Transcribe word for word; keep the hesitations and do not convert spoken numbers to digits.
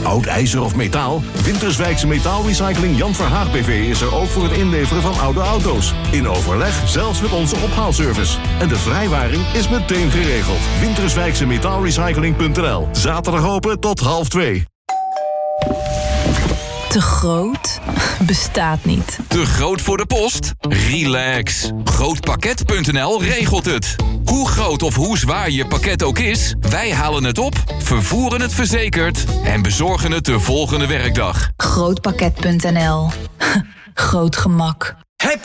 Oud ijzer of metaal? Winterswijkse Metaalrecycling Jan Verhaag B V is er ook voor het inleveren van oude auto's. In overleg, zelfs met onze ophaalservice. En de vrijwaring is meteen geregeld. Winterswijkse Metaalrecycling punt n l. Zaterdag open tot half twee. Te groot? Bestaat niet. Te groot voor de post? Relax. Grootpakket punt n l regelt het. Hoe groot of hoe zwaar je pakket ook is, wij halen het op, vervoeren het verzekerd en bezorgen het de volgende werkdag. Grootpakket punt n l. Groot gemak.